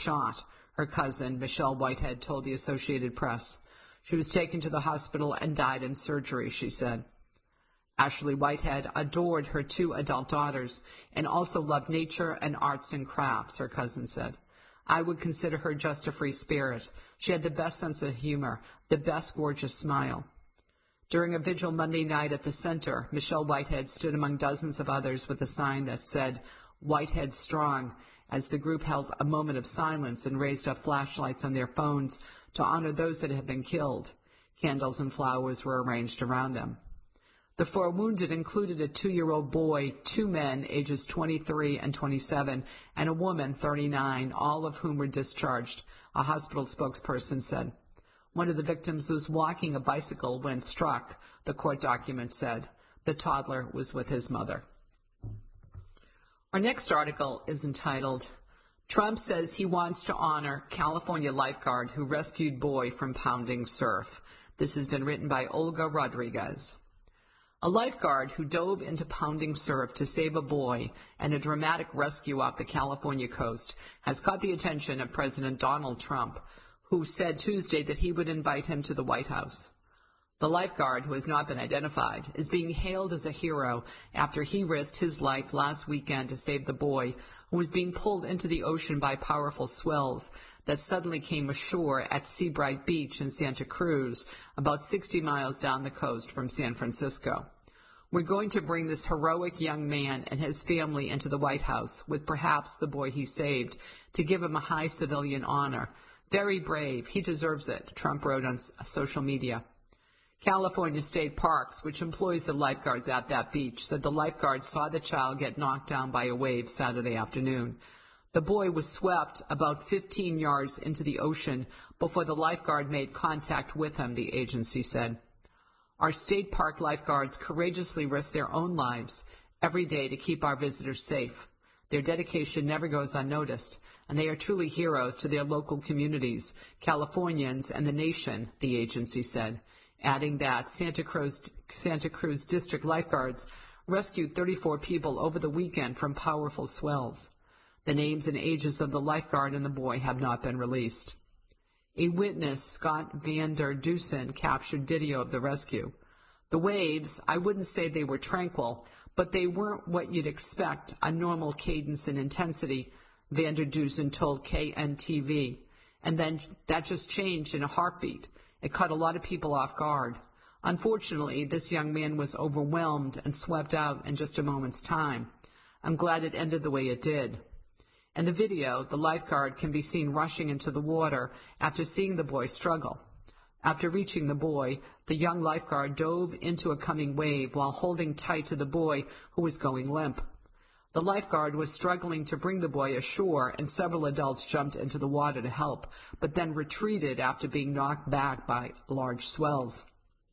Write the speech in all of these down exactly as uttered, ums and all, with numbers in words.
shot, her cousin, Michelle Whitehead, told the Associated Press. She was taken to the hospital and died in surgery, she said. Ashley Whitehead adored her two adult daughters and also loved nature and arts and crafts, her cousin said. I would consider her just a free spirit. She had the best sense of humor, the best gorgeous smile. During a vigil Monday night at the center, Michelle Whitehead stood among dozens of others with a sign that said, Whitehead Strong, as the group held a moment of silence and raised up flashlights on their phones to honor those that had been killed. Candles and flowers were arranged around them. The four wounded included a two-year-old boy, two men, ages twenty-three and twenty-seven, and a woman, thirty-nine, all of whom were discharged, a hospital spokesperson said. One of the victims was walking a bicycle when struck, the court document said. The toddler was with his mother. Our next article is entitled, Trump Says He Wants to Honor California Lifeguard Who Rescued Boy from Pounding Surf. This has been written by Olga Rodriguez. A lifeguard who dove into pounding surf to save a boy and a dramatic rescue off the California coast has caught the attention of President Donald Trump, who said Tuesday that he would invite him to the White House. The lifeguard, who has not been identified, is being hailed as a hero after he risked his life last weekend to save the boy who was being pulled into the ocean by powerful swells that suddenly came ashore at Seabright Beach in Santa Cruz, about sixty miles down the coast from San Francisco. We're going to bring this heroic young man and his family into the White House with perhaps the boy he saved to give him a high civilian honor. Very brave. He deserves it, Trump wrote on social media. California State Parks, which employs the lifeguards at that beach, said the lifeguards saw the child get knocked down by a wave Saturday afternoon. The boy was swept about fifteen yards into the ocean before the lifeguard made contact with him, the agency said. Our state park lifeguards courageously risk their own lives every day to keep our visitors safe. Their dedication never goes unnoticed, and they are truly heroes to their local communities, Californians, and the nation, the agency said, adding that Santa Cruz, Santa Cruz District lifeguards rescued thirty-four people over the weekend from powerful swells. The names and ages of the lifeguard and the boy have not been released. A witness, Scott Vander Dusen, captured video of the rescue. The waves, I wouldn't say they were tranquil, but they weren't what you'd expect, a normal cadence and intensity, Vander Dusen told K N T V. And then that just changed in a heartbeat. It caught a lot of people off guard. Unfortunately, this young man was overwhelmed and swept out in just a moment's time. I'm glad it ended the way it did. In the video, the lifeguard can be seen rushing into the water after seeing the boy struggle. After reaching the boy, the young lifeguard dove into a coming wave while holding tight to the boy who was going limp. The lifeguard was struggling to bring the boy ashore, and several adults jumped into the water to help, but then retreated after being knocked back by large swells.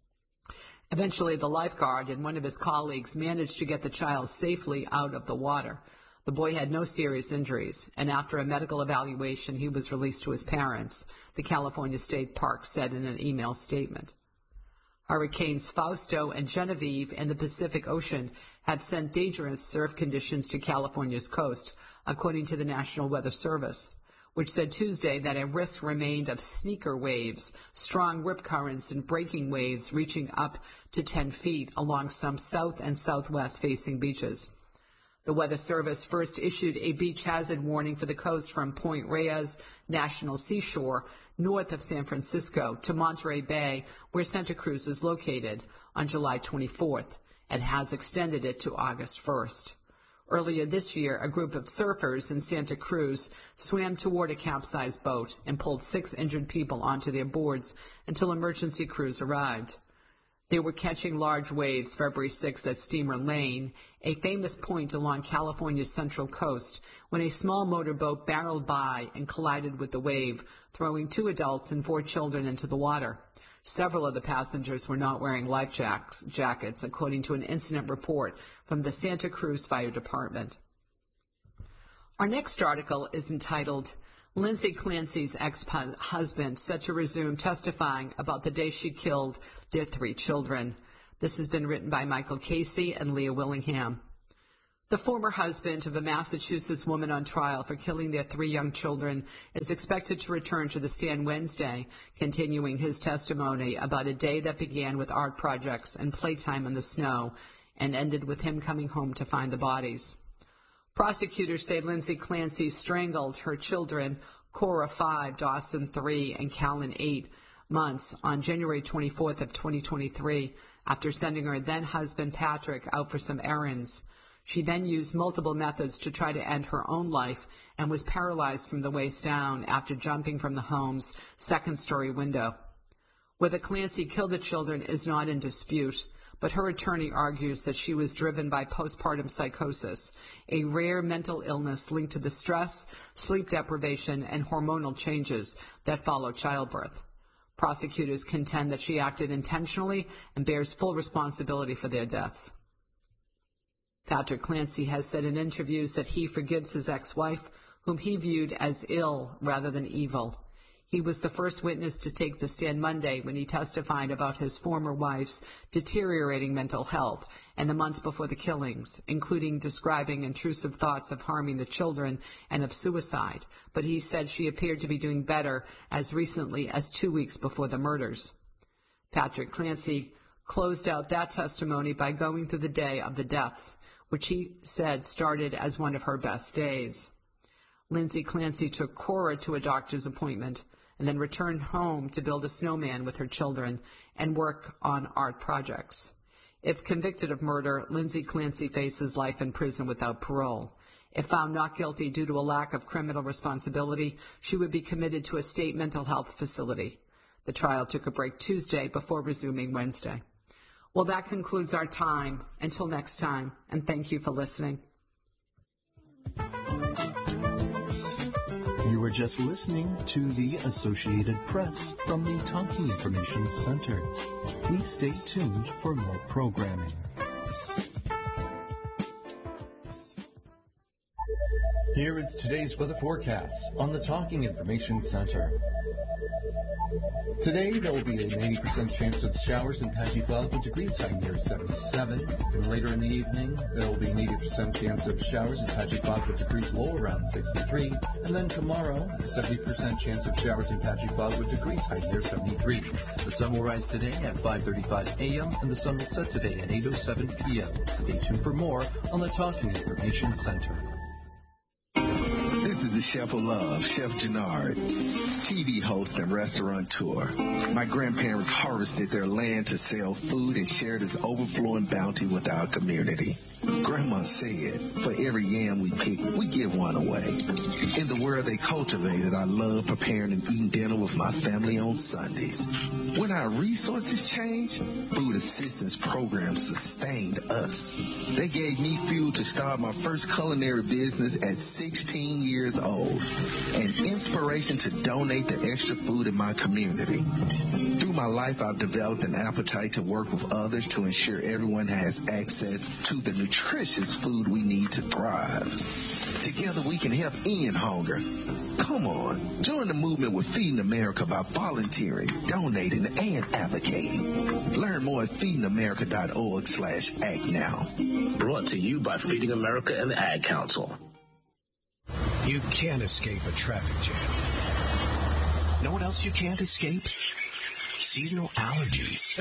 Eventually, the lifeguard and one of his colleagues managed to get the child safely out of the water. The boy had no serious injuries, and after a medical evaluation, he was released to his parents, the California State Park said in an email statement. Hurricanes Fausto and Genevieve in the Pacific Ocean have sent dangerous surf conditions to California's coast, according to the National Weather Service, which said Tuesday that a risk remained of sneaker waves, strong rip currents, and breaking waves reaching up to ten feet along some south and southwest-facing beaches. The Weather Service first issued a beach hazard warning for the coast from Point Reyes National Seashore, north of San Francisco, to Monterey Bay, where Santa Cruz is located, on July twenty-fourth, and has extended it to August first. Earlier this year, a group of surfers in Santa Cruz swam toward a capsized boat and pulled six injured people onto their boards until emergency crews arrived. They were catching large waves February sixth at Steamer Lane, a famous point along California's central coast, when a small motorboat barreled by and collided with the wave, throwing two adults and four children into the water. Several of the passengers were not wearing life jacks, jackets, according to an incident report from the Santa Cruz Fire Department. Our next article is entitled, Lindsay Clancy's ex-husband set to resume testifying about the day she killed their three children. This has been written by Michael Casey and Leah Willingham. The former husband of a Massachusetts woman on trial for killing their three young children is expected to return to the stand Wednesday, continuing his testimony about a day that began with art projects and playtime in the snow and ended with him coming home to find the bodies. Prosecutors say Lindsay Clancy strangled her children, Cora five, Dawson three, and Callan eight, months on January twenty-fourth of twenty twenty-three after sending her then-husband Patrick out for some errands. She then used multiple methods to try to end her own life and was paralyzed from the waist down after jumping from the home's second-story window. Whether Clancy killed the children is not in dispute, but her attorney argues that she was driven by postpartum psychosis, a rare mental illness linked to the stress, sleep deprivation, and hormonal changes that follow childbirth. Prosecutors contend that she acted intentionally and bears full responsibility for their deaths. Patrick Clancy has said in interviews that he forgives his ex-wife, whom he viewed as ill rather than evil. He was the first witness to take the stand Monday when he testified about his former wife's deteriorating mental health and the months before the killings, including describing intrusive thoughts of harming the children and of suicide, but he said she appeared to be doing better as recently as two weeks before the murders. Patrick Clancy closed out that testimony by going through the day of the deaths, which he said started as one of her best days. Lindsay Clancy took Cora to a doctor's appointment and then returned home to build a snowman with her children and work on art projects. If convicted of murder, Lindsay Clancy faces life in prison without parole. If found not guilty due to a lack of criminal responsibility, she would be committed to a state mental health facility. The trial took a break Tuesday before resuming Wednesday. Well, that concludes our time. Until next time, and thank you for listening. You were just listening to the Associated Press from the Talking Information Center. Please stay tuned for more programming. Here is today's weather forecast on the Talking Information Center. Today, there will be an eighty percent chance of showers and patchy clouds with degrees high near seventy-seven. And later in the evening, there will be an eighty percent chance of showers and patchy clouds with degrees low around sixty-three. And then tomorrow, a seventy percent chance of showers and patchy clouds with degrees high near seventy-three. The sun will rise today at five thirty-five a.m. and the sun will set today at eight oh seven p.m. Stay tuned for more on the Talking Information Center. This is the Chef of Love, Chef Gennard, T V host and restaurateur. My grandparents harvested their land to sell food and share this overflowing bounty with our community. Grandma said, for every yam we pick, we give one away. In the world they cultivated, I love preparing and eating dinner with my family on Sundays. When our resources changed, food assistance programs sustained us. They gave me fuel to start my first culinary business at sixteen years old, and inspiration to donate the extra food in my community. Through my life, I've developed an appetite to work with others to ensure everyone has access to the nutritious food we need to thrive. Together we can help end hunger. Come on, join the movement with Feeding America by volunteering, donating, and advocating. Learn more at feeding america dot org slash act now. Brought to you by Feeding America and the Ad Council. You can't escape a traffic jam. Know what else you can't escape? Seasonal allergies.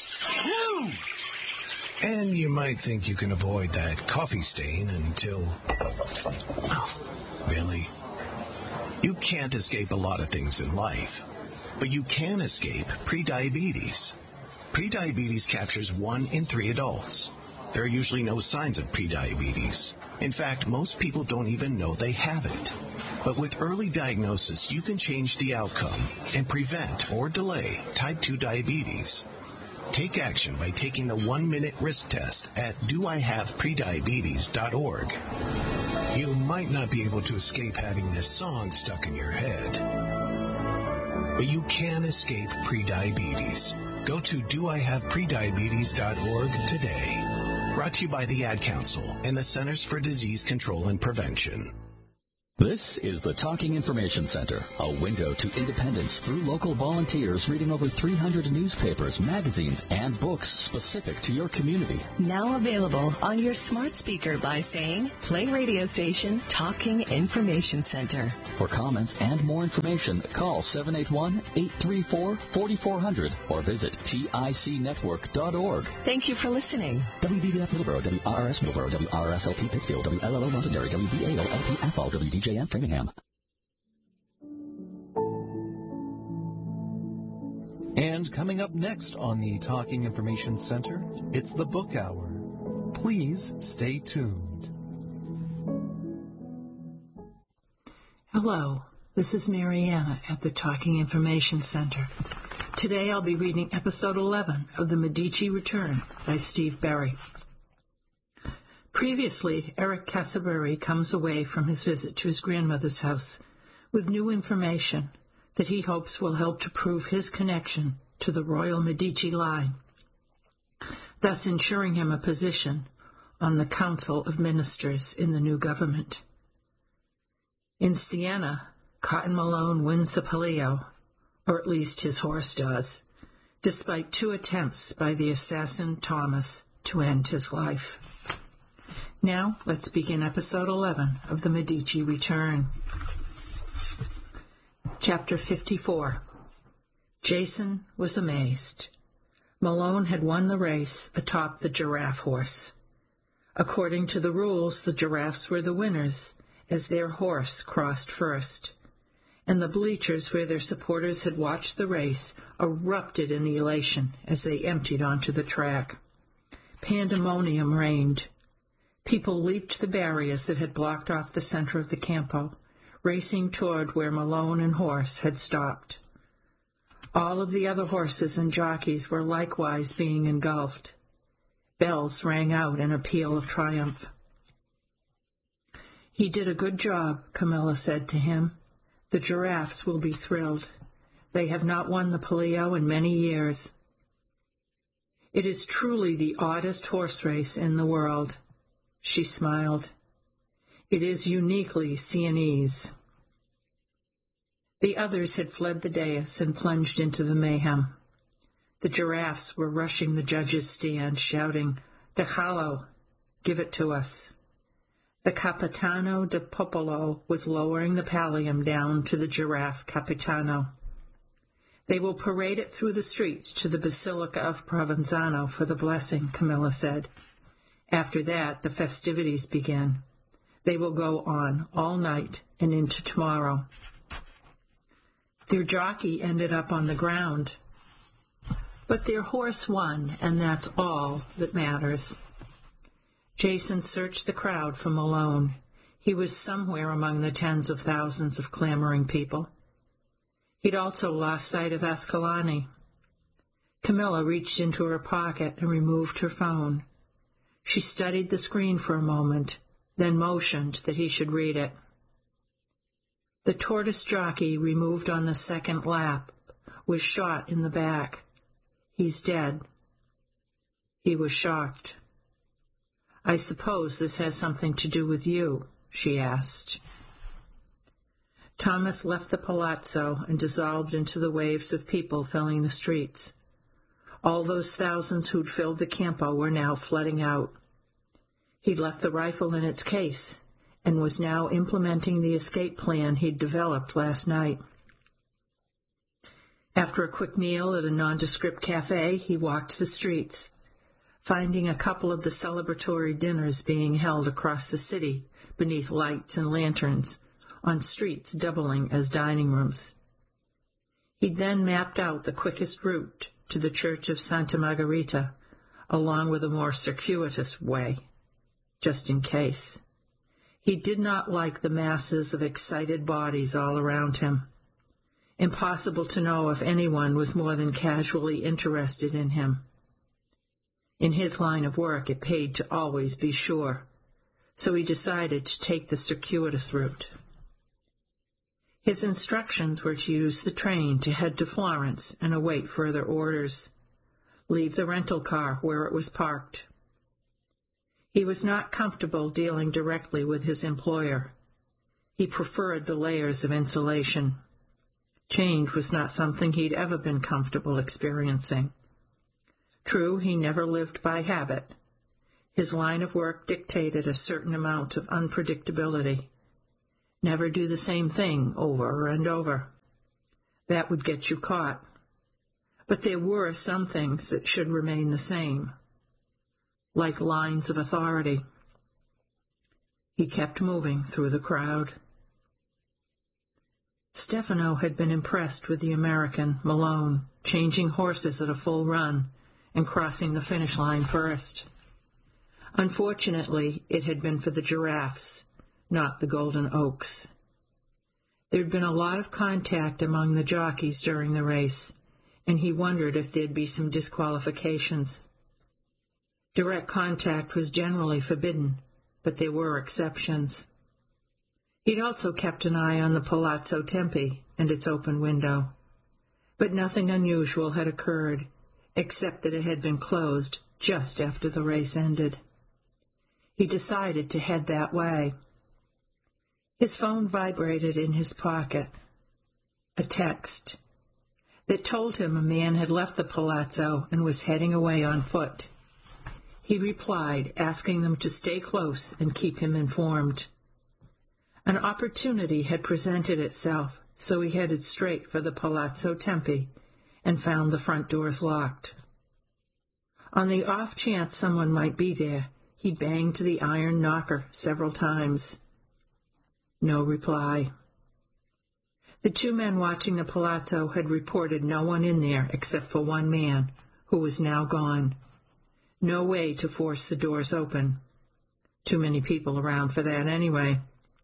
And you might think you can avoid that coffee stain until... Oh, really? You can't escape a lot of things in life, but you can escape prediabetes. Prediabetes captures one in three adults. There are usually no signs of prediabetes. In fact, most people don't even know they have it. But with early diagnosis, you can change the outcome and prevent or delay type two diabetes. Take action by taking the one-minute risk test at do I have prediabetes dot org. You might not be able to escape having this song stuck in your head, but you can escape prediabetes. Go to do I have prediabetes dot org today. Brought to you by the Ad Council and the Centers for Disease Control and Prevention. This is the Talking Information Center, a window to independence through local volunteers reading over three hundred newspapers, magazines, and books specific to your community. Now available on your smart speaker by saying, play radio station Talking Information Center. For comments and more information, call seven eight one, eight three four, four four zero zero or visit tic network dot org. Thank you for listening. W B B F Middleborough, W R R S Middleborough, W R R S L P Pittsfield, W L L O Londonderry, W V A L L P Athol, W D J M Framingham. And coming up next on the Talking Information Center, it's the Book Hour. Please stay tuned. Hello, this is Mariana at the Talking Information Center. Today I'll be reading episode eleven of The Medici Return by Steve Berry. Previously, Eric Casaberry comes away from his visit to his grandmother's house with new information that he hopes will help to prove his connection to the royal Medici line, thus ensuring him a position on the Council of Ministers in the new government. In Siena, Cotton Malone wins the Palio, or at least his horse does, despite two attempts by the assassin Thomas to end his life. Now, let's begin episode eleven of The Medici Return. Chapter fifty-four. Jason was amazed. Malone had won the race atop the giraffe horse. According to the rules, the giraffes were the winners, as their horse crossed first, and the bleachers where their supporters had watched the race erupted in elation as they emptied onto the track. Pandemonium reigned. People leaped the barriers that had blocked off the center of the campo, racing toward where Malone and horse had stopped. All of the other horses and jockeys were likewise being engulfed. Bells rang out in a peal of triumph. "He did a good job," Camilla said to him. "The giraffes will be thrilled. They have not won the Palio in many years. It is truly the oddest horse race in the world." She smiled. "It is uniquely Sienese." The others had fled the dais and plunged into the mayhem. The giraffes were rushing the judges' stand, shouting, "Dejalo, give it to us." The Capitano de Popolo was lowering the pallium down to the giraffe Capitano. "They will parade it through the streets to the Basilica of Provenzano for the blessing," Camilla said. "After that, the festivities begin. They will go on all night and into tomorrow." Their jockey ended up on the ground, but their horse won, and that's all that matters. Jason searched the crowd for Malone. He was somewhere among the tens of thousands of clamoring people. He'd also lost sight of Ascalani. Camilla reached into her pocket and removed her phone. She studied the screen for a moment, then motioned that he should read it. The tortoise jockey, removed on the second lap, was shot in the back. "He's dead." He was shocked. "I suppose this has something to do with you?" she asked. Thomas left the palazzo and dissolved into the waves of people filling the streets. All those thousands who'd filled the campo were now flooding out. He'd left the rifle in its case and was now implementing the escape plan he'd developed last night. After a quick meal at a nondescript cafe, he walked the streets, finding a couple of the celebratory dinners being held across the city beneath lights and lanterns, on streets doubling as dining rooms. He then mapped out the quickest route to the Church of Santa Margherita, along with a more circuitous way, just in case. He did not like the masses of excited bodies all around him. Impossible to know if anyone was more than casually interested in him. In his line of work, it paid to always be sure, so he decided to take the circuitous route. His instructions were to use the train to head to Florence and await further orders. Leave the rental car where it was parked. He was not comfortable dealing directly with his employer. He preferred the layers of insulation. Change was not something he'd ever been comfortable experiencing. True, he never lived by habit. His line of work dictated a certain amount of unpredictability. Never do the same thing over and over. That would get you caught. But there were some things that should remain the same, like lines of authority. He kept moving through the crowd. Stefano had been impressed with the American, Malone, changing horses at a full run and crossing the finish line first. Unfortunately, it had been for the Giraffes, not the Golden Oaks. There'd been a lot of contact among the jockeys during the race, and he wondered if there'd be some disqualifications. Direct contact was generally forbidden, but there were exceptions. He'd also kept an eye on the Palazzo Tempi and its open window, but nothing unusual had occurred, except that it had been closed just after the race ended. He decided to head that way. His phone vibrated in his pocket. A text that told him a man had left the palazzo and was heading away on foot. He replied, asking them to stay close and keep him informed. An opportunity had presented itself, so he headed straight for the Palazzo Tempi and found the front doors locked. On the off chance someone might be there, he banged the iron knocker several times. No reply. The two men watching the palazzo had reported no one in there except for one man, who was now gone. No way to force the doors open. Too many people around for that anyway.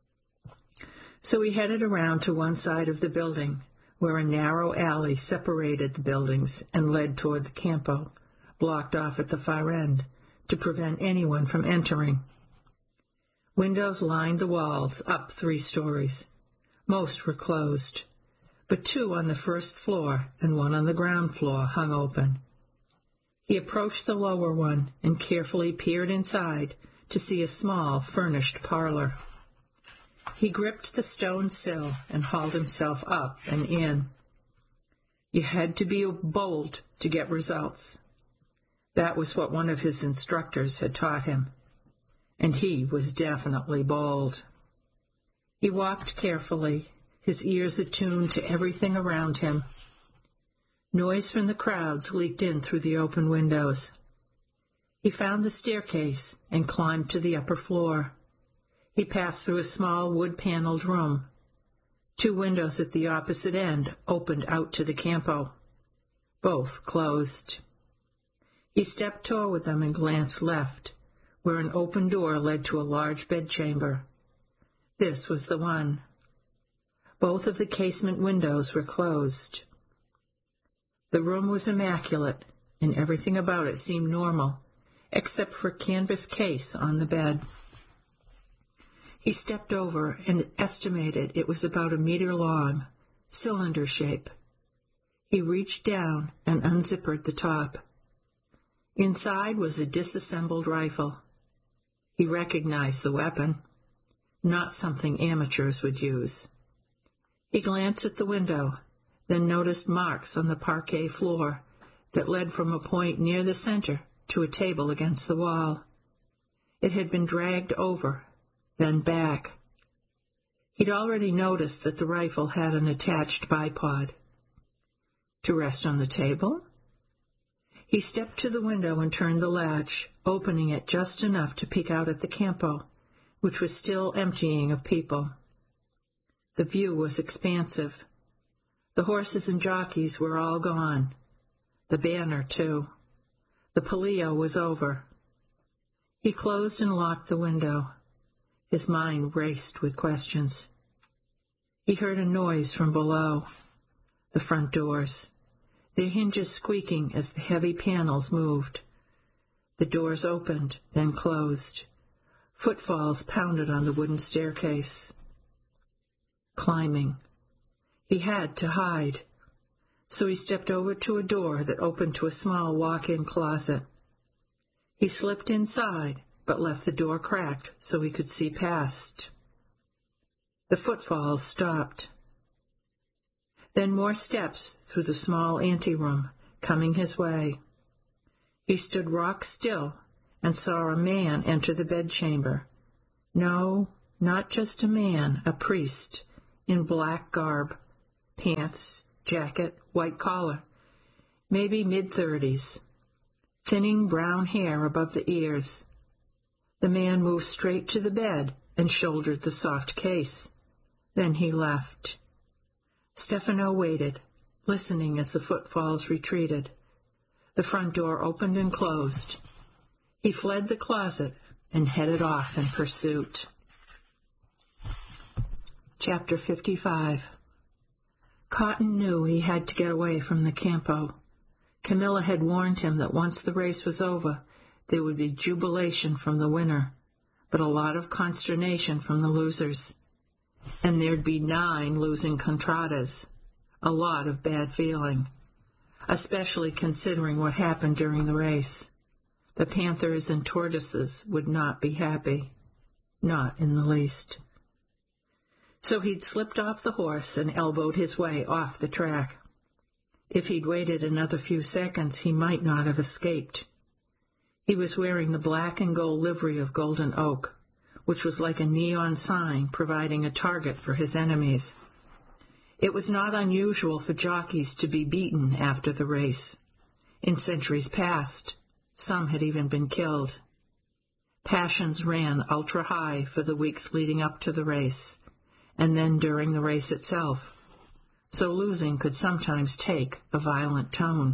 So he headed around to one side of the building, where a narrow alley separated the buildings and led toward the Campo, blocked off at the far end, to prevent anyone from entering. Windows lined the walls up three stories. Most were closed, but two on the first floor and one on the ground floor hung open. He approached the lower one and carefully peered inside to see a small, furnished parlor. He gripped the stone sill and hauled himself up and in. You had to be bold to get results. That was what one of his instructors had taught him, and he was definitely bold. He walked carefully, his ears attuned to everything around him. Noise from the crowds leaked in through the open windows. He found the staircase and climbed to the upper floor. He passed through a small wood-paneled room. Two windows at the opposite end opened out to the Campo. Both closed. He stepped toward them and glanced left, where an open door led to a large bedchamber. This was the one. Both of the casement windows were closed. The room was immaculate, and everything about it seemed normal, except for a canvas case on the bed. He stepped over and estimated it was about a meter long, cylinder shape. He reached down and unzippered the top. Inside was a disassembled rifle. He recognized the weapon, not something amateurs would use. He glanced at the window, then noticed marks on the parquet floor that led from a point near the center to a table against the wall. It had been dragged over, then back. He'd already noticed that the rifle had an attached bipod. To rest on the table? He stepped to the window and turned the latch, opening it just enough to peek out at the Campo, which was still emptying of people. The view was expansive. The horses and jockeys were all gone. The banner, too. The Palio was over. He closed and locked the window. His mind raced with questions. He heard a noise from below. The front doors, their hinges squeaking as the heavy panels moved. The doors opened, then closed. Footfalls pounded on the wooden staircase. Climbing. He had to hide. So he stepped over to a door that opened to a small walk-in closet. He slipped inside, but left the door cracked so he could see past. The footfalls stopped. Then more steps through the small anteroom coming his way. He stood rock still and saw a man enter the bedchamber. No, not just a man, a priest, in black garb, pants, jacket, white collar, maybe mid-thirties, thinning brown hair above the ears. The man moved straight to the bed and shouldered the soft case. Then he left. Stefano waited, listening as the footfalls retreated. The front door opened and closed. He fled the closet and headed off in pursuit. Chapter fifty-five. Cotton knew he had to get away from the Campo. Camilla had warned him that once the race was over, there would be jubilation from the winner, but a lot of consternation from the losers. And there'd be nine losing contradas, a lot of bad feeling, especially considering what happened during the race. The Panthers and Tortoises would not be happy, not in the least. So he'd slipped off the horse and elbowed his way off the track. If he'd waited another few seconds, he might not have escaped. He was wearing the black and gold livery of Golden Oak, which was like a neon sign providing a target for his enemies. It was not unusual for jockeys to be beaten after the race. In centuries past, some had even been killed. Passions ran ultra-high for the weeks leading up to the race, and then during the race itself, so losing could sometimes take a violent tone.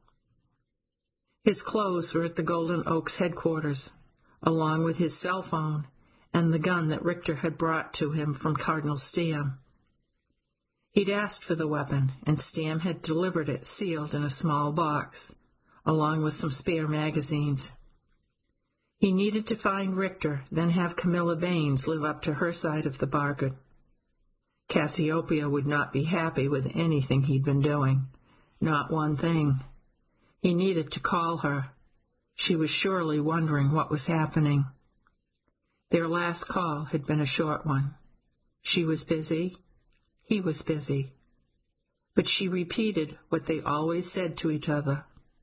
His clothes were at the Golden Oaks headquarters, along with his cell phone and the gun that Richter had brought to him from Cardinal Stiam. He'd asked for the weapon, and Stiam had delivered it sealed in a small box, along with some spare magazines. He needed to find Richter, then have Camilla Baines live up to her side of the bargain. Cassiopeia would not be happy with anything he'd been doing, not one thing. He needed to call her. She was surely wondering what was happening. Their last call had been a short one. She was busy. He was busy. But she repeated what they always said to each other.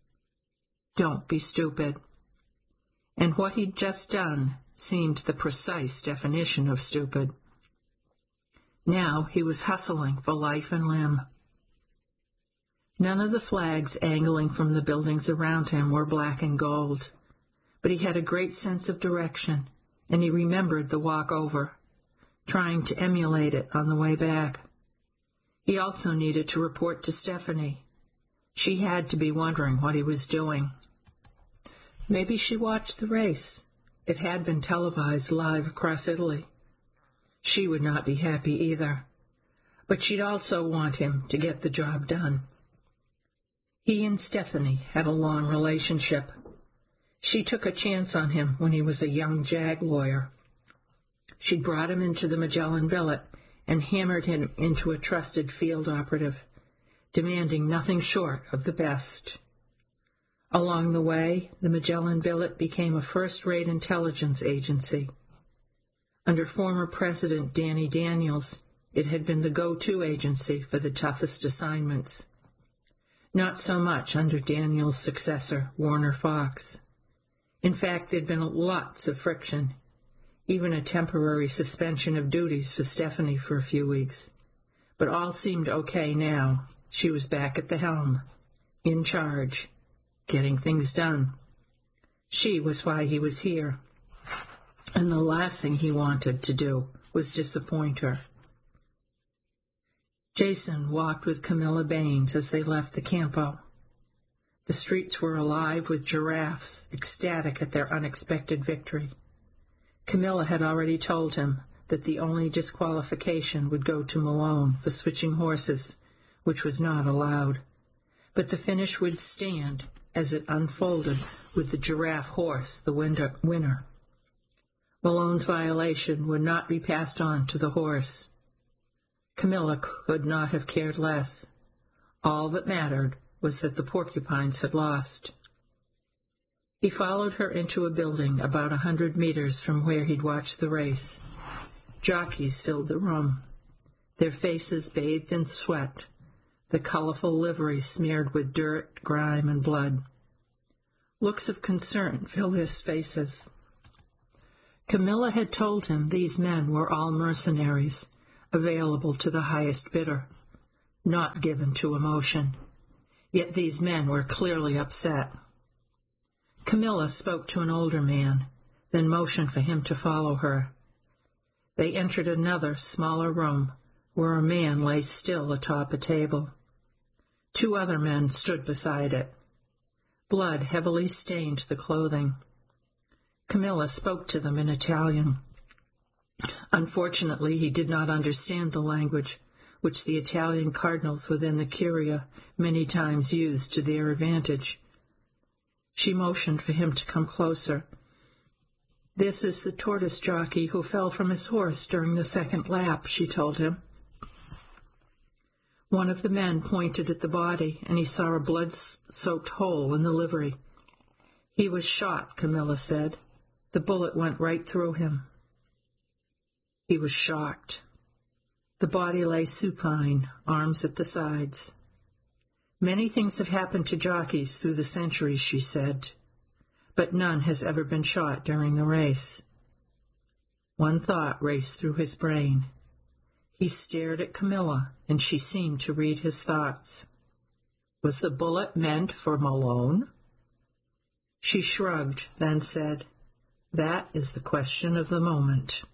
Don't be stupid. And what he'd just done seemed the precise definition of stupid. Now he was hustling for life and limb. None of the flags angling from the buildings around him were black and gold, but he had a great sense of direction, and he remembered the walk over, trying to emulate it on the way back. He also needed to report to Stephanie. She had to be wondering what he was doing. Maybe she watched the race. It had been televised live across Italy. She would not be happy either, but she'd also want him to get the job done. He and Stephanie had a long relationship. She took a chance on him when he was a young JAG lawyer. She brought him into the Magellan billet and hammered him into a trusted field operative, demanding nothing short of the best. Along the way, the Magellan billet became a first-rate intelligence agency. Under former President Danny Daniels, it had been the go-to agency for the toughest assignments. Not so much under Daniels' successor, Warner Fox. In fact, there'd been lots of friction, even a temporary suspension of duties for Stephanie for a few weeks. But all seemed okay now. She was back at the helm, in charge, getting things done. She was why he was here, and the last thing he wanted to do was disappoint her. Jason walked with Camilla Baines as they left the Campo. The streets were alive with giraffes, ecstatic at their unexpected victory. Camilla had already told him that the only disqualification would go to Malone for switching horses, which was not allowed. But the finish would stand as it unfolded with the giraffe horse the winner. Malone's violation would not be passed on to the horse. Camilla could not have cared less. All that mattered was that the Porcupines had lost. He followed her into a building about a hundred meters from where he'd watched the race. Jockeys filled the room, their faces bathed in sweat, the colorful livery smeared with dirt, grime, and blood. Looks of concern filled his faces. Camilla had told him these men were all mercenaries, available to the highest bidder, not given to emotion. Yet these men were clearly upset. Camilla spoke to an older man, then motioned for him to follow her. They entered another, smaller room, where a man lay still atop a table. Two other men stood beside it. Blood heavily stained the clothing. Camilla spoke to them in Italian. Unfortunately, he did not understand the language, which the Italian cardinals within the Curia many times used to their advantage. She motioned for him to come closer. "This is the tortoise jockey who fell from his horse during the second lap," she told him. One of the men pointed at the body, and he saw a blood-soaked hole in the livery. "He was shot," Camilla said. "The bullet went right through him." He was shocked. The body lay supine, arms at the sides. "Many things have happened to jockeys through the centuries," she said, "but none has ever been shot during the race." One thought raced through his brain. He stared at Camilla, and she seemed to read his thoughts. Was the bullet meant for Malone? She shrugged, then said, "That is the question of the moment."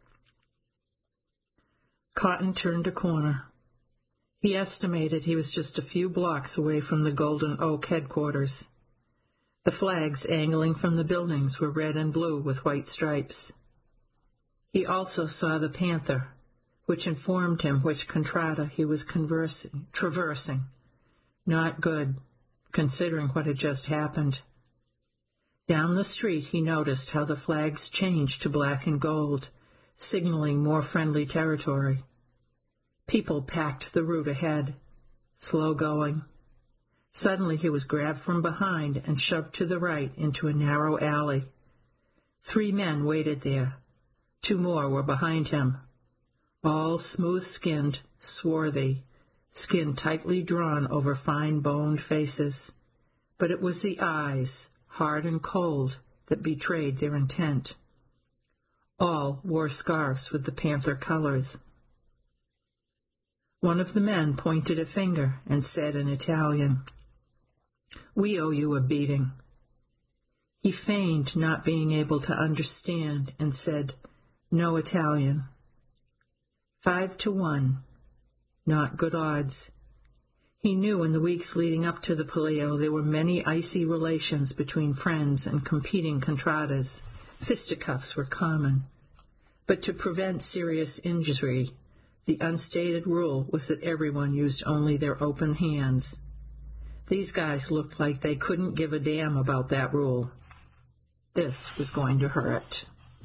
Cotton turned a corner. He estimated he was just a few blocks away from the Golden Oak headquarters. The flags angling from the buildings were red and blue with white stripes. He also saw the Panther, which informed him which contrada he was conversing, traversing. Not good, considering what had just happened. Down the street he noticed how the flags changed to black and gold, signaling more friendly territory. People packed the route ahead, slow going. Suddenly he was grabbed from behind and shoved to the right into a narrow alley. Three men waited there. Two more were behind him. All smooth-skinned, swarthy, skin tightly drawn over fine-boned faces. But it was the eyes, hard and cold, that betrayed their intent. All wore scarves with the Panther colors. One of the men pointed a finger and said in Italian, "We owe you a beating." He feigned not being able to understand and said, "No Italian." Five to one. Not good odds. He knew in the weeks leading up to the Palio there were many icy relations between friends and competing contradas. Fisticuffs were common. But to prevent serious injury, the unstated rule was that everyone used only their open hands. These guys looked like they couldn't give a damn about that rule. This was going to hurt.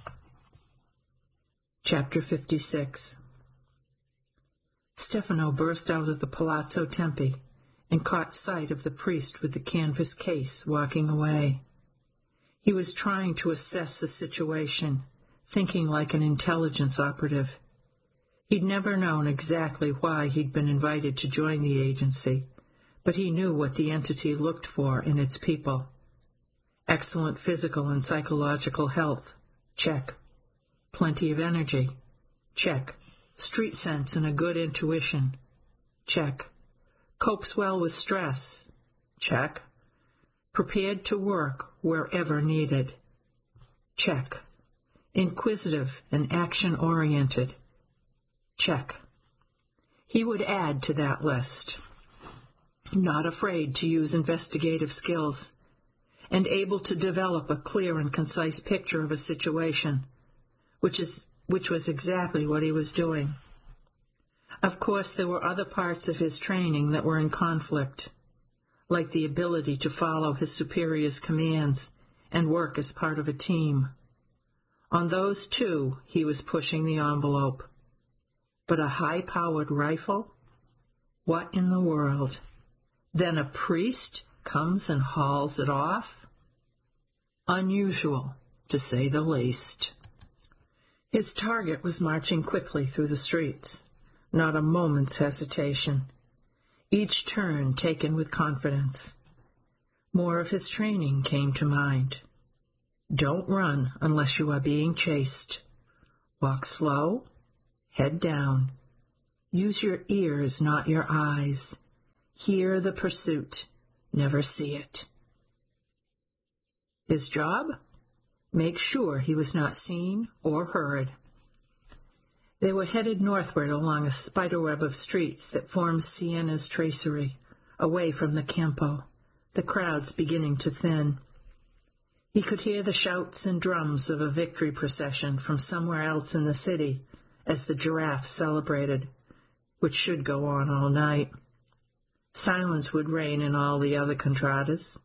Chapter fifty-six. Stefano burst out of the Palazzo Tempi and caught sight of the priest with the canvas case walking away. He was trying to assess the situation, thinking like an intelligence operative. He'd never known exactly why he'd been invited to join the agency, but he knew what the entity looked for in its people. Excellent physical and psychological health, check. Plenty of energy, check. Street sense and a good intuition, check. Copes well with stress, check. Prepared to work wherever needed, check. Inquisitive and action-oriented, check. He would add to that list. Not afraid to use investigative skills, and able to develop a clear and concise picture of a situation, which is which was exactly what he was doing. Of course, there were other parts of his training that were in conflict, like the ability to follow his superior's commands and work as part of a team. On those, too, he was pushing the envelope. But a high-powered rifle? What in the world? Then a priest comes and hauls it off? Unusual, to say the least. His target was marching quickly through the streets, not a moment's hesitation, each turn taken with confidence. More of his training came to mind. Don't run unless you are being chased. Walk slow, head down. Use your ears, not your eyes. Hear the pursuit, never see it. His job? Make sure he was not seen or heard. They were headed northward along a spiderweb of streets that formed Siena's tracery, away from the Campo, the crowds beginning to thin. He could hear the shouts and drums of a victory procession from somewhere else in the city as the Giraffe celebrated, which should go on all night. Silence would reign in all the other contradas.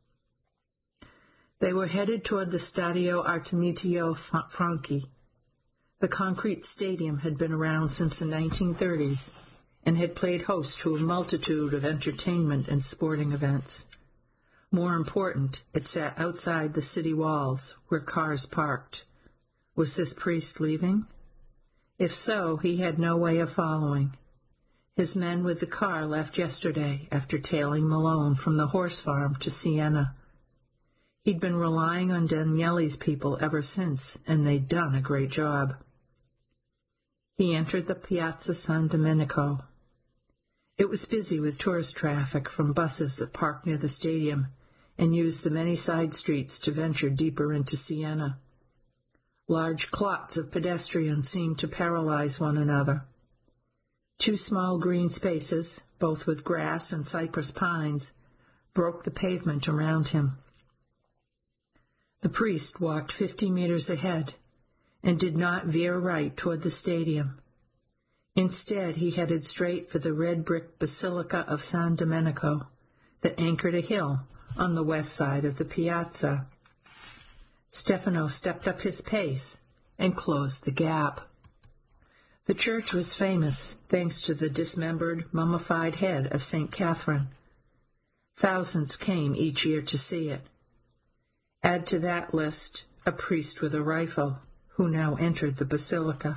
They were headed toward the Stadio Artemio Franchi. The concrete stadium had been around since the nineteen thirties and had played host to a multitude of entertainment and sporting events. More important, it sat outside the city walls, where cars parked. Was this priest leaving? If so, he had no way of following. His men with the car left yesterday after tailing Malone from the horse farm to Siena. He'd been relying on Daniele's people ever since, and they'd done a great job. He entered the Piazza San Domenico. It was busy with tourist traffic from buses that parked near the stadium and used the many side streets to venture deeper into Siena. Large clots of pedestrians seemed to paralyze one another. Two small green spaces, both with grass and cypress pines, broke the pavement around him. The priest walked fifty meters ahead and did not veer right toward the stadium. Instead, he headed straight for the red-brick Basilica of San Domenico that anchored a hill on the west side of the piazza. Stefano stepped up his pace and closed the gap. The church was famous thanks to the dismembered, mummified head of Saint Catherine. Thousands came each year to see it. Add to that list a priest with a rifle, who now entered the basilica.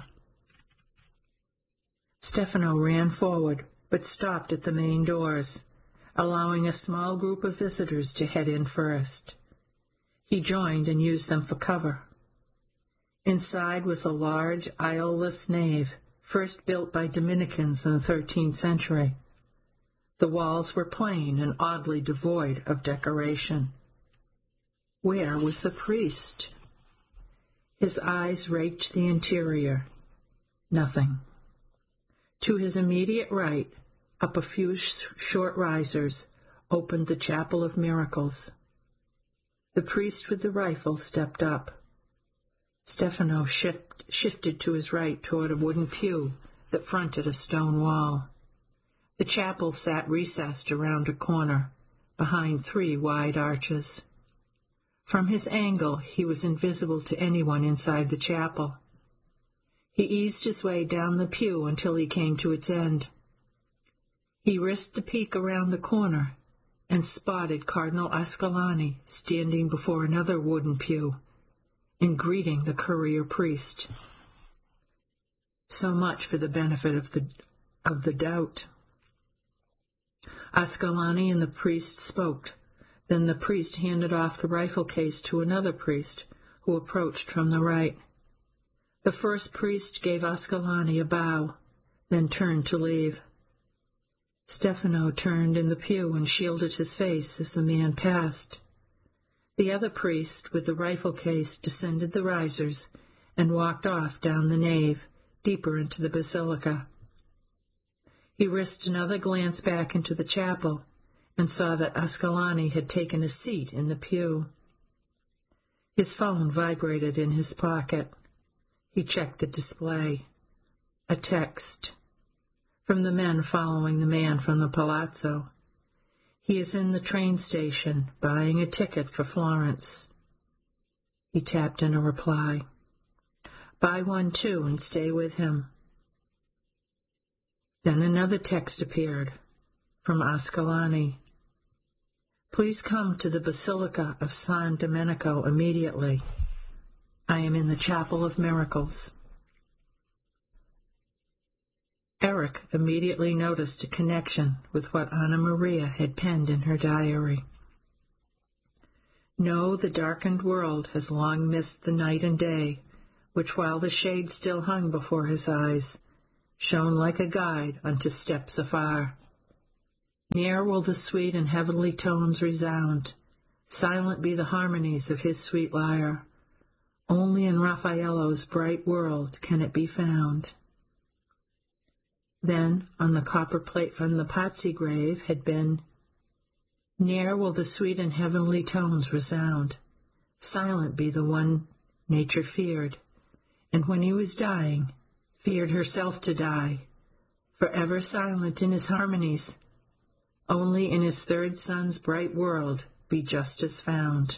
Stefano ran forward, but stopped at the main doors, allowing a small group of visitors to head in first. He joined and used them for cover. Inside was a large, aisleless nave, first built by Dominicans in the thirteenth century. The walls were plain and oddly devoid of decoration. Where was the priest? His eyes raked the interior. Nothing. To his immediate right, up a few sh- short risers, opened the Chapel of Miracles. The priest with the rifle stepped up. Stefano shift, shifted to his right toward a wooden pew that fronted a stone wall. The chapel sat recessed around a corner, behind three wide arches. From his angle, he was invisible to anyone inside the chapel. He eased his way down the pew until he came to its end. He risked a peek around the corner and spotted Cardinal Ascolani standing before another wooden pew and greeting the courier priest. So much for the benefit of the of the doubt. Ascolani and the priest spoke. Then the priest handed off the rifle case to another priest, who approached from the right. The first priest gave Ascolani a bow, then turned to leave. Stefano turned in the pew and shielded his face as the man passed. The other priest, with the rifle case, descended the risers and walked off down the nave, deeper into the basilica. He risked another glance back into the chapel and saw that Ascolani had taken a seat in the pew. His phone vibrated in his pocket. He checked the display. A text from the men following the man from the palazzo. He is in the train station, buying a ticket for Florence. He tapped in a reply. Buy one too and stay with him. Then another text appeared, from Ascolani. Please come to the Basilica of San Domenico immediately. I am in the Chapel of Miracles. Eric immediately noticed a connection with what Anna Maria had penned in her diary. No, the darkened world has long missed the night and day, which while the shade still hung before his eyes, shone like a guide unto steps afar. Ne'er will the sweet and heavenly tones resound, silent be the harmonies of his sweet lyre. Only in Raffaello's bright world can it be found. Then, on the copper plate from the Pazzi grave had been, Ne'er will the sweet and heavenly tones resound, silent be the one nature feared, and when he was dying, feared herself to die, forever silent in his harmonies. Only in his third son's bright world be justice found.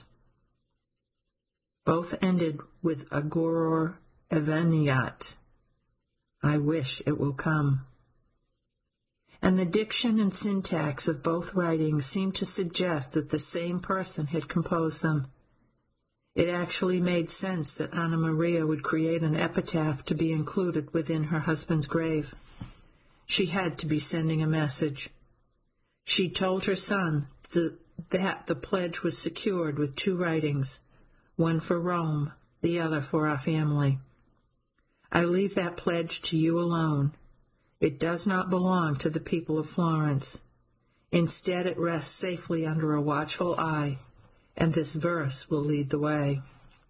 Both ended with Agoror eveniat. I wish it will come. And the diction and syntax of both writings seemed to suggest that the same person had composed them. It actually made sense that Anna Maria would create an epitaph to be included within her husband's grave. She had to be sending a message. She told her son th- that the pledge was secured with two writings, one for Rome, the other for our family. I leave that pledge to you alone. It does not belong to the people of Florence. Instead, it rests safely under a watchful eye, and this verse will lead the way.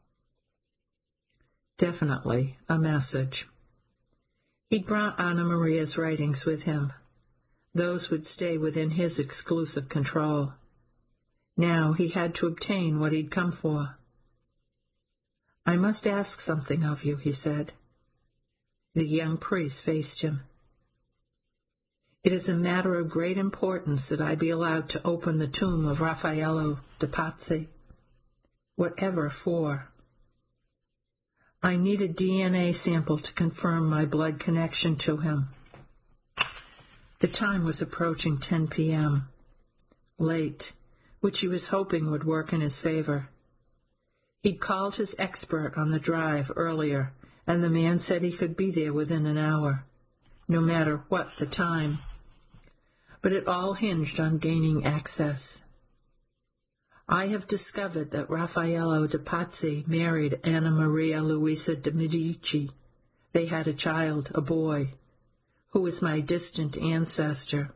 Definitely a message. He'd brought Anna Maria's writings with him. Those would stay within his exclusive control. Now he had to obtain what he'd come for. I must ask something of you, he said. The young priest faced him. It is a matter of great importance that I be allowed to open the tomb of Raffaello de Pazzi. Whatever for. I need a D N A sample to confirm my blood connection to him. The time was approaching ten p.m. Late, which he was hoping would work in his favor. He'd called his expert on the drive earlier, and the man said he could be there within an hour, no matter what the time. But it all hinged on gaining access. I have discovered that Raffaello de Pazzi married Anna Maria Luisa de Medici. They had a child, a boy, who is my distant ancestor.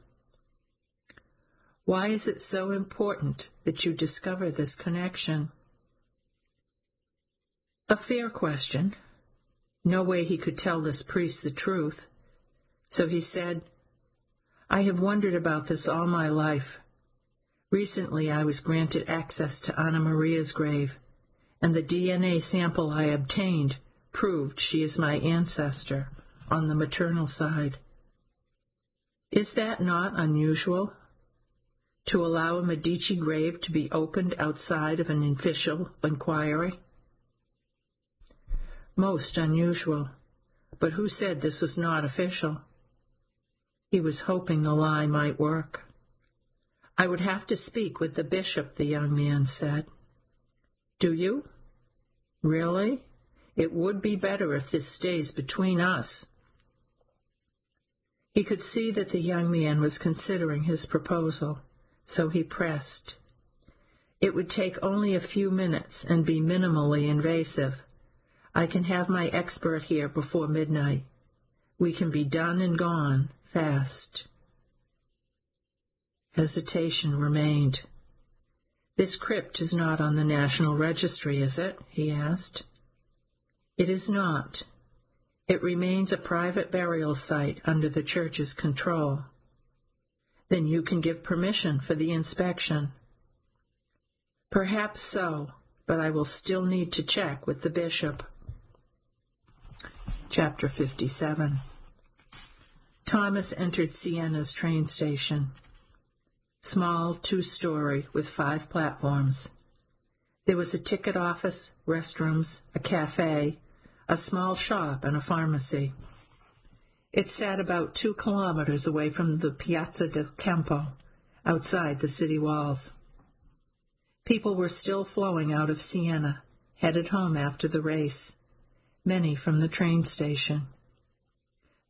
Why is it so important that you discover this connection? A fair question. No way he could tell this priest the truth. So he said, I have wondered about this all my life. Recently I was granted access to Anna Maria's grave, and the D N A sample I obtained proved she is my ancestor on the maternal side. Is that not unusual? To allow a Medici grave to be opened outside of an official inquiry? Most unusual. But who said this was not official? He was hoping the lie might work. I would have to speak with the bishop, the young man said. Do you? Really? It would be better if this stays between us. He could see that the young man was considering his proposal, so he pressed. It would take only a few minutes and be minimally invasive. I can have my expert here before midnight. We can be done and gone fast. Hesitation remained. This crypt is not on the National Registry, is it? He asked. It is not. It remains a private burial site under the church's control. Then you can give permission for the inspection. Perhaps so, but I will still need to check with the bishop. Chapter fifty-seven. Thomas entered Siena's train station. Small, two-story, with five platforms. There was a ticket office, restrooms, a cafe, a small shop, and a pharmacy. It sat about two kilometers away from the Piazza del Campo, outside the city walls. People were still flowing out of Siena, headed home after the race, many from the train station.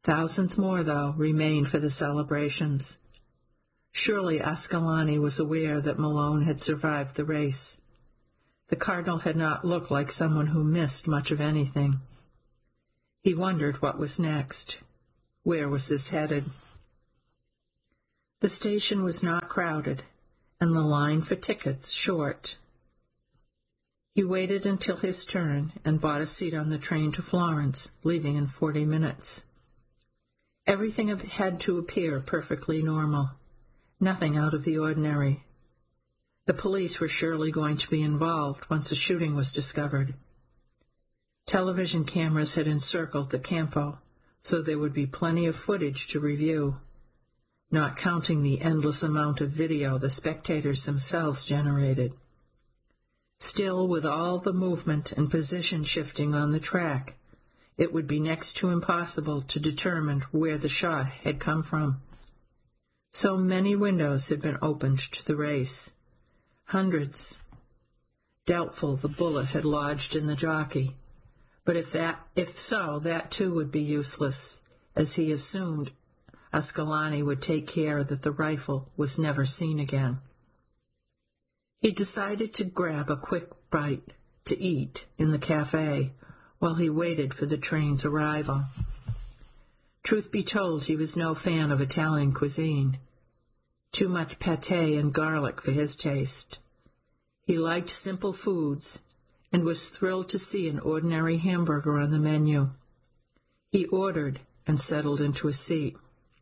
Thousands more, though, remained for the celebrations. Surely Ascalani was aware that Malone had survived the race. The Cardinal had not looked like someone who missed much of anything. He wondered what was next. Where was this headed? The station was not crowded, and the line for tickets short. He waited until his turn and bought a seat on the train to Florence, leaving in forty minutes. Everything had to appear perfectly normal. Nothing out of the ordinary. The police were surely going to be involved once a shooting was discovered. Television cameras had encircled the campo, so there would be plenty of footage to review, not counting the endless amount of video the spectators themselves generated. Still, with all the movement and position shifting on the track, it would be next to impossible to determine where the shot had come from. So many windows had been opened to the race. Hundreds. Doubtful the bullet had lodged in the jockey, but if that, if so, that too would be useless, as he assumed Ascalani would take care that the rifle was never seen again. He decided to grab a quick bite to eat in the cafe while he waited for the train's arrival. Truth be told, he was no fan of Italian cuisine. Too much pâté and garlic for his taste. He liked simple foods and was thrilled to see an ordinary hamburger on the menu. He ordered and settled into a seat.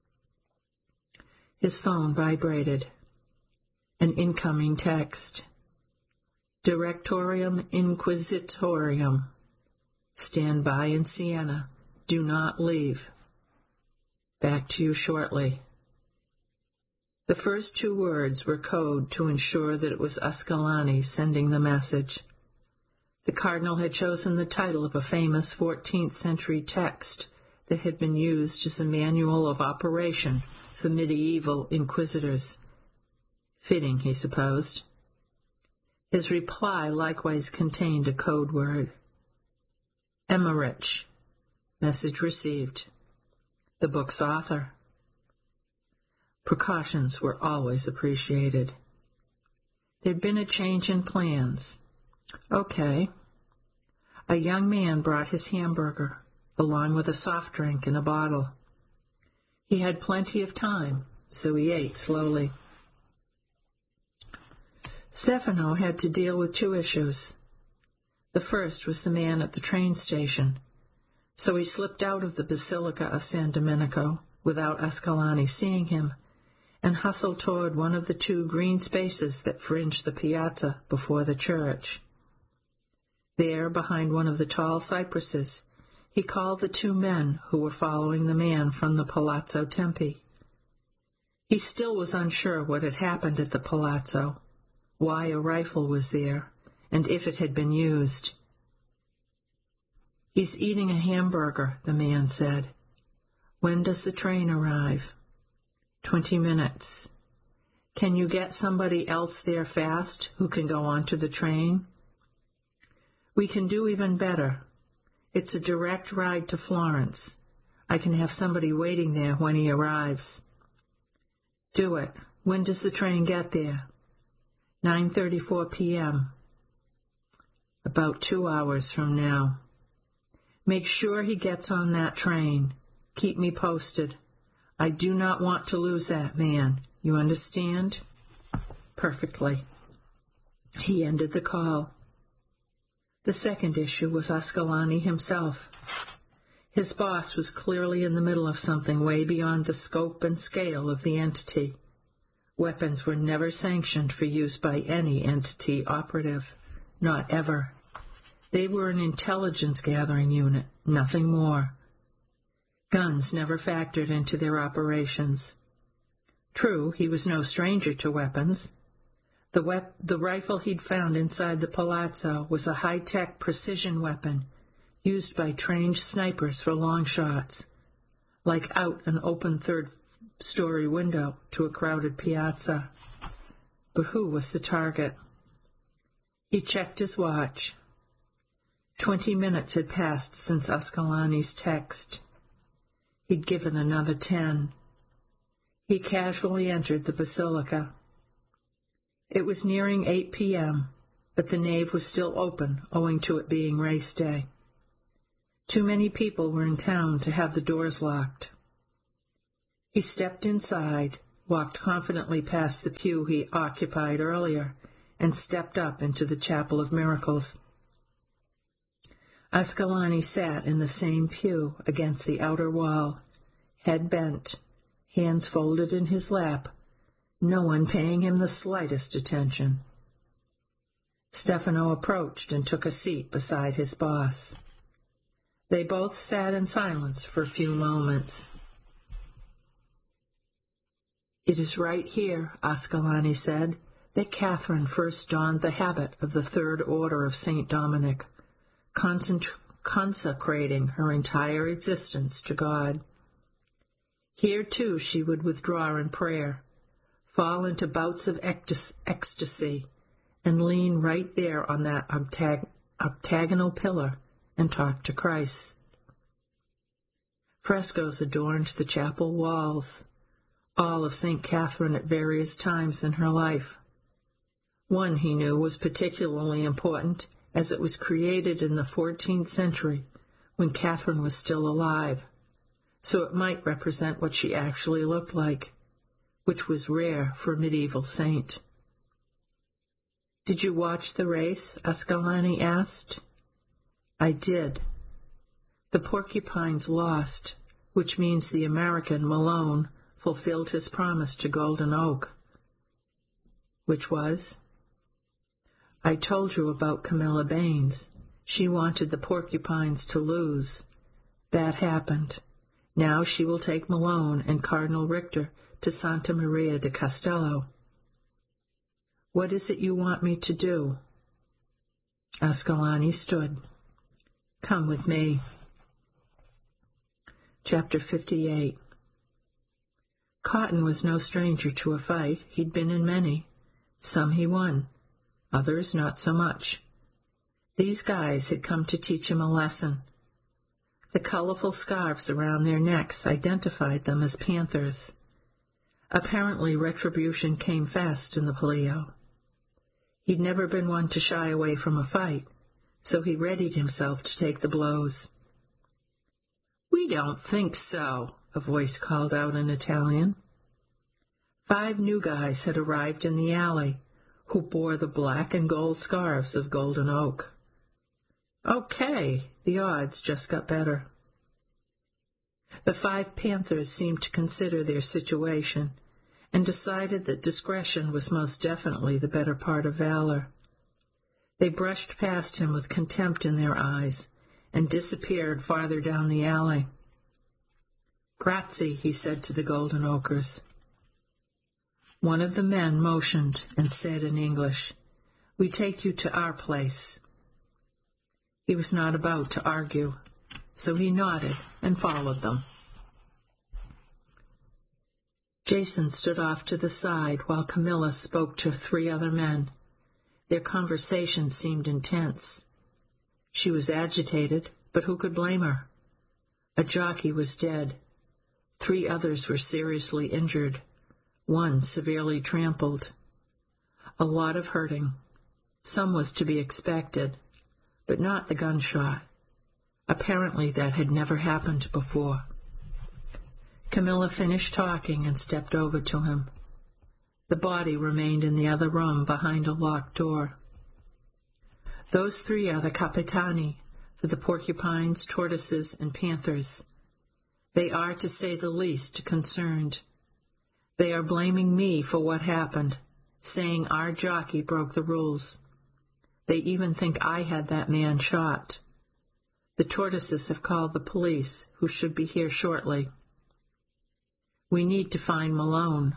His phone vibrated. An incoming text. Directorium Inquisitorium. Stand by in Siena. Do not leave. Back to you shortly. The first two words were code to ensure that it was Ascalani sending the message. The Cardinal had chosen the title of a famous fourteenth century text that had been used as a manual of operation for medieval inquisitors. Fitting, he supposed. His reply likewise contained a code word. Emmerich. Message received. The book's author. Precautions were always appreciated. There'd been a change in plans. Okay. A young man brought his hamburger, along with a soft drink in a bottle. He had plenty of time, so he ate slowly. Stefano had to deal with two issues. The first was the man at the train station, so he slipped out of the Basilica of San Domenico without Ascalani seeing him, and hustled toward one of the two green spaces that fringed the piazza before the church. There, behind one of the tall cypresses, he called the two men who were following the man from the Palazzo Tempi. He still was unsure what had happened at the Palazzo, why a rifle was there, and if it had been used. He's eating a hamburger, the man said. When does the train arrive? Twenty minutes. Can you get somebody else there fast who can go onto the train? We can do even better. It's a direct ride to Florence. I can have somebody waiting there when he arrives. Do it. When does the train get there? nine thirty-four p.m. About two hours from now. Make sure he gets on that train. Keep me posted. I do not want to lose that man. You understand? Perfectly. He ended the call. The second issue was Ascalani himself. His boss was clearly in the middle of something way beyond the scope and scale of the entity. Weapons were never sanctioned for use by any entity operative. Not ever. They were an intelligence-gathering unit, nothing more. Guns never factored into their operations. True, he was no stranger to weapons. The, wep- the rifle he'd found inside the palazzo was a high-tech precision weapon used by trained snipers for long shots, like out an open third-story window to a crowded piazza. But who was the target? He checked his watch. Twenty minutes had passed since Ascalani's text. He'd given another ten. He casually entered the basilica. It was nearing eight p.m., but the nave was still open, owing to it being race day. Too many people were in town to have the doors locked. He stepped inside, walked confidently past the pew he occupied earlier, and stepped up into the Chapel of Miracles. Ascalani sat in the same pew against the outer wall, head bent, hands folded in his lap, no one paying him the slightest attention. Stefano approached and took a seat beside his boss. They both sat in silence for a few moments. "It is right here," Ascalani said, "that Catherine first donned the habit of the Third Order of Saint Dominic, concent- consecrating her entire existence to God. Here, too, she would withdraw in prayer, fall into bouts of ectas- ecstasy, and lean right there on that octag- octagonal pillar and talk to Christ. Frescoes adorned the chapel walls, all of Saint Catherine at various times in her life. One, he knew, was particularly important, as it was created in the fourteenth century, when Catherine was still alive, so it might represent what she actually looked like, which was rare for a medieval saint. "Did you watch the race?" Ascalani asked. "I did. The Porcupines lost, which means the American, Malone, fulfilled his promise to Golden Oak." "Which was?" "I told you about Camilla Baines. She wanted the Porcupines to lose. That happened. Now she will take Malone and Cardinal Richter to Santa Maria de Castello." "What is it you want me to do?" Ascalani stood. "Come with me." Chapter fifty-eight. Cotton was no stranger to a fight. He'd been in many. Some he won, others not so much. These guys had come to teach him a lesson. The colorful scarves around their necks identified them as Panthers. Apparently retribution came fast in the Palio. He'd never been one to shy away from a fight, so he readied himself to take the blows. "We don't think so," a voice called out in Italian. Five new guys had arrived in the alley, who bore the black and gold scarves of Golden Oak. Okay, the odds just got better. The five Panthers seemed to consider their situation and decided that discretion was most definitely the better part of valor. They brushed past him with contempt in their eyes and disappeared farther down the alley. "Grazie," he said to the Golden Oakers. One of the men motioned and said in English, "We take you to our place." He was not about to argue, so he nodded and followed them. Jason stood off to the side while Camilla spoke to three other men. Their conversation seemed intense. She was agitated, but who could blame her? A jockey was dead. Three others were seriously injured, one severely trampled. A lot of hurting. Some was to be expected, but not the gunshot. Apparently that had never happened before. Camilla finished talking and stepped over to him. The body remained in the other room behind a locked door. "Those three are the Capitani for the Porcupines, Tortoises, and Panthers. They are, to say the least, concerned. They are blaming me for what happened, saying our jockey broke the rules. They even think I had that man shot. The Tortoises have called the police, who should be here shortly. We need to find Malone.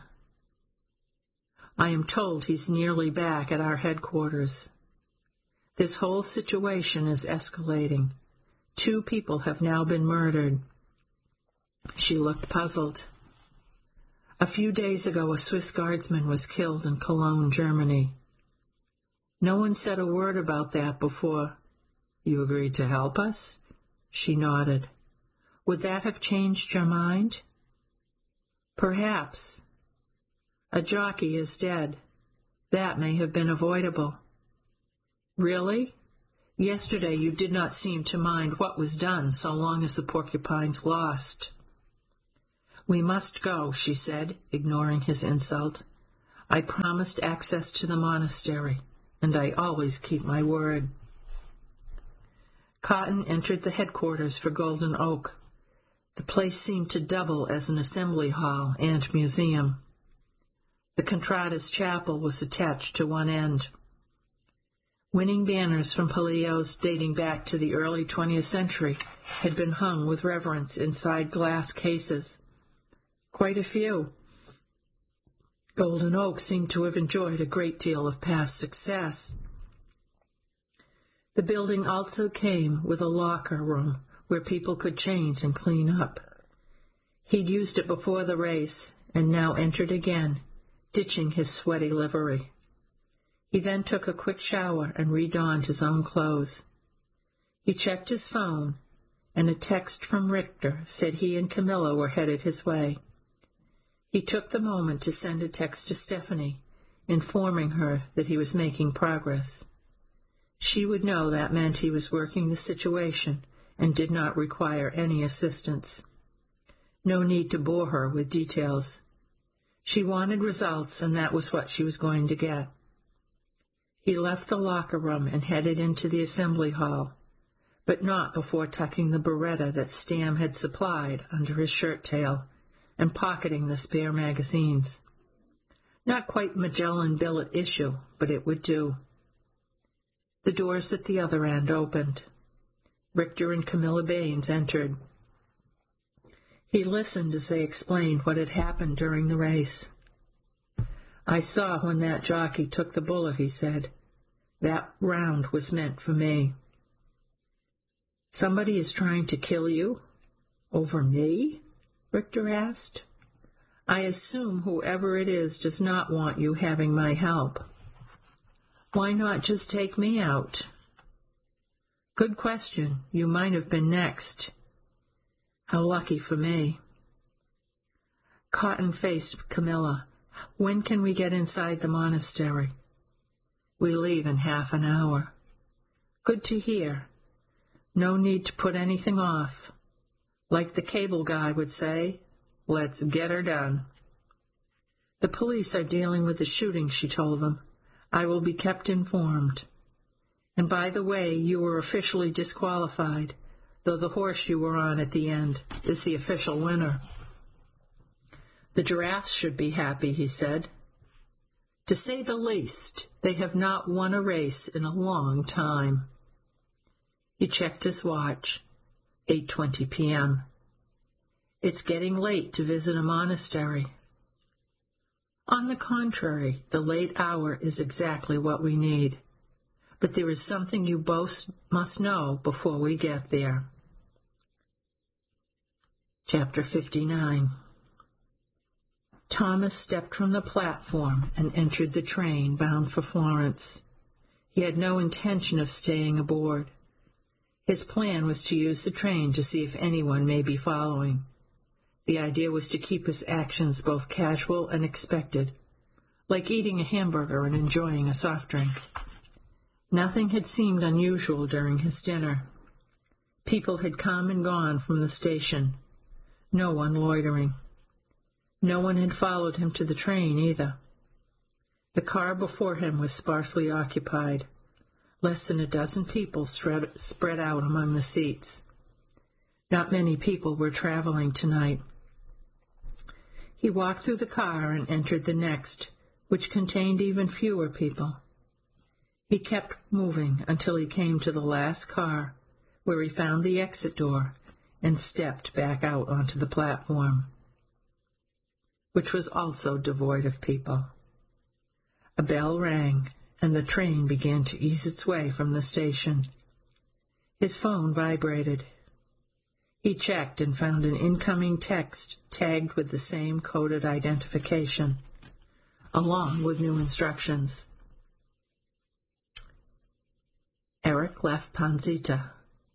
I am told he's nearly back at our headquarters. This whole situation is escalating. Two people have now been murdered." She looked puzzled. "A few days ago, a Swiss guardsman was killed in Cologne, Germany. No one said a word about that before. You agreed to help us?" She nodded. Would that have changed your mind? Perhaps. A jockey is dead. That may have been avoidable. Really? Yesterday you did not seem to mind what was done so long as the Porcupines lost. We must go, she said, ignoring his insult. I promised access to the monastery, and I always keep my word. Cotton entered the headquarters for Golden Oak. The place seemed to double as an assembly hall and museum. The Contradas Chapel was attached to one end. Winning banners from Palios dating back to the early twentieth century had been hung with reverence inside glass cases. Quite a few. Golden Oak seemed to have enjoyed a great deal of past success. The building also came with a locker room where people could change and clean up. He'd used it before the race and now entered again, ditching his sweaty livery. He then took a quick shower and redonned his own clothes. He checked his phone, and a text from Richter said he and Camilla were headed his way. He took the moment to send a text to Stephanie, informing her that he was making progress. She would know that meant he was working the situation and did not require any assistance. No need to bore her with details. She wanted results, and that was what she was going to get. He left the locker room and headed into the assembly hall, but not before tucking the Beretta that Stam had supplied under his shirt tail and pocketing the spare magazines. Not quite Magellan billet issue, but it would do. The doors at the other end opened. Richter and Camilla Baines entered. He listened as they explained what had happened during the race. I saw when that jockey took the bullet, he said. That round was meant for me. Somebody is trying to kill you? Over me? Richter asked. I assume whoever it is does not want you having my help. Why not just take me out? Good question. You might have been next. How lucky for me. Cotton faced Camilla. When can we get inside the monastery? We leave in half an hour. Good to hear. No need to put anything off. Like the cable guy would say, let's get her done. The police are dealing with the shooting, she told them. I will be kept informed. And by the way, you were officially disqualified, though the horse you were on at the end is the official winner. The Giraffes should be happy, he said. To say the least, they have not won a race in a long time. He checked his watch. eight twenty p.m. It's getting late to visit a monastery. On the contrary, the late hour is exactly what we need. But there is something you both must know before we get there. Chapter fifty-nine. Thomas stepped from the platform and entered the train bound for Florence. He had no intention of staying aboard. His plan was to use the train to see if anyone may be following. The idea was to keep his actions both casual and expected, like eating a hamburger and enjoying a soft drink. Nothing had seemed unusual during his dinner. People had come and gone from the station, no one loitering. No one had followed him to the train, either. The car before him was sparsely occupied, less than a dozen people spread out among the seats. Not many people were traveling tonight. He walked through the car and entered the next, which contained even fewer people. He kept moving until he came to the last car, where he found the exit door and stepped back out onto the platform, which was also devoid of people. A bell rang, and the train began to ease its way from the station. His phone vibrated. He checked and found an incoming text tagged with the same coded identification, along with new instructions. Eric left Panzita.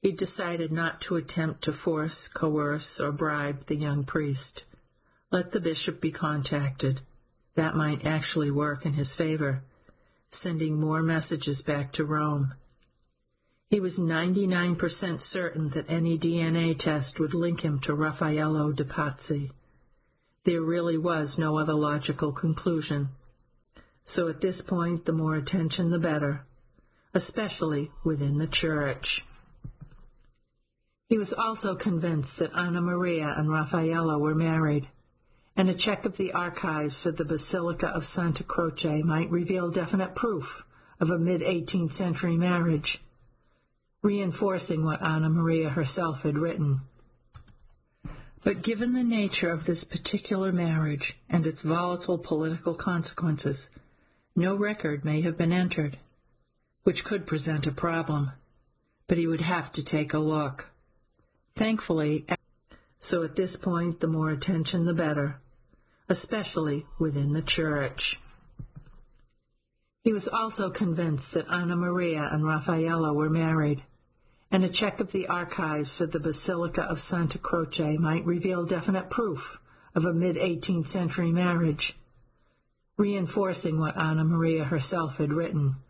He decided not to attempt to force, coerce, or bribe the young priest. Let the bishop be contacted. That might actually work in his favor, sending more messages back to Rome. He was ninety-nine percent certain that any D N A test would link him to Raffaello de Pazzi. There really was no other logical conclusion. So at this point, the more attention the better, especially within the church. He was also convinced that Anna Maria and Raffaello were married, and a check of the archives for the Basilica of Santa Croce might reveal definite proof of a mid-eighteenth century marriage, reinforcing what Anna Maria herself had written. But given the nature of this particular marriage and its volatile political consequences, no record may have been entered, which could present a problem, but he would have to take a look. Thankfully, so at this point, the more attention the better, especially within the church. He was also convinced that Anna Maria and Raffaello were married, and a check of the archives for the Basilica of Santa Croce might reveal definite proof of a mid-eighteenth century marriage, reinforcing what Anna Maria herself had written.